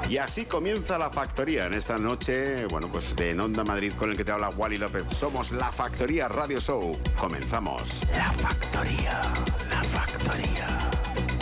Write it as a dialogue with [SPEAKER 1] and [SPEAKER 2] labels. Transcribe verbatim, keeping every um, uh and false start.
[SPEAKER 1] Y así comienza La Factoría en esta noche, bueno, pues de En Onda Madrid, con el que te habla Wally López. Somos La Factoría Radio Show. Comenzamos.
[SPEAKER 2] La Factoría, La Factoría.